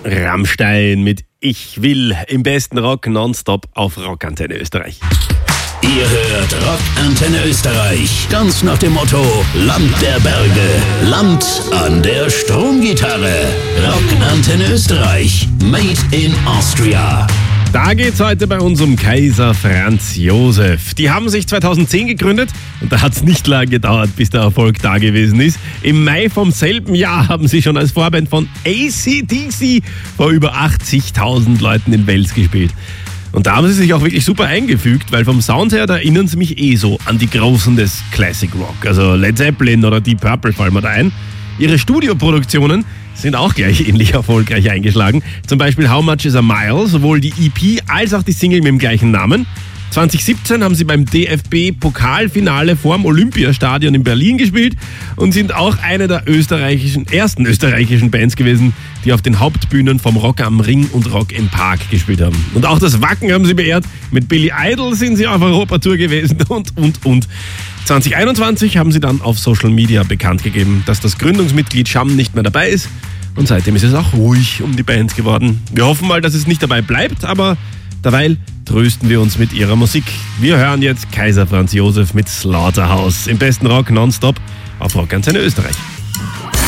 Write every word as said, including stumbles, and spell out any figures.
Rammstein mit Ich will im besten Rock nonstop auf Rockantenne Österreich. Ihr hört Rockantenne Österreich, ganz nach dem Motto Land der Berge, Land an der Stromgitarre. Rockantenne Österreich, made in Austria. Da geht's heute bei uns um Kaiser Franz Josef. Die haben sich zweitausendzehn gegründet und da hat's nicht lange gedauert, bis der Erfolg da gewesen ist. Im Mai vom selben Jahr haben sie schon als Vorband von A C D C vor über achtzigtausend Leuten in Wels gespielt. Und da haben sie sich auch wirklich super eingefügt, weil vom Sound her, da erinnern sie mich eh so an die Großen des Classic Rock. Also Led Zeppelin oder Deep Purple fallen mir da ein. Ihre Studioproduktionen sind auch gleich ähnlich erfolgreich eingeschlagen. Zum Beispiel How Much Is a Mile, sowohl die E P als auch die Single mit dem gleichen Namen. zwanzig siebzehn haben sie beim D F B-Pokalfinale vorm Olympiastadion in Berlin gespielt und sind auch eine der österreichischen, ersten österreichischen Bands gewesen, die auf den Hauptbühnen vom Rock am Ring und Rock im Park gespielt haben. Und auch das Wacken haben sie beehrt. Mit Billy Idol sind sie auf Europatour gewesen und, und, und. zwanzig einundzwanzig haben sie dann auf Social Media bekannt gegeben, dass das Gründungsmitglied Scham nicht mehr dabei ist. Und seitdem ist es auch ruhig um die Band geworden. Wir hoffen mal, dass es nicht dabei bleibt, aber derweil trösten wir uns mit ihrer Musik. Wir hören jetzt Kaiser Franz Josef mit Slaughterhouse im besten Rock nonstop auf Rockantenne Österreich.